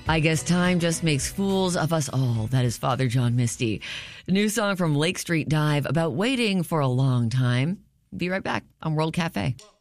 I guess time just makes fools of us all. That is Father John Misty. The new song from Lake Street Dive about waiting for a long time. Be right back on World Cafe.